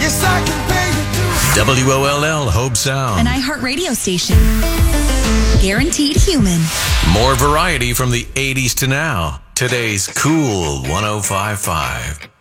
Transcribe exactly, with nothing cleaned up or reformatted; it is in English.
Yes, I can pay you too. W O L L Hope Sound. An iHeart radio station. Guaranteed human. More variety from the eighties to now. Today's Cool one oh five point five.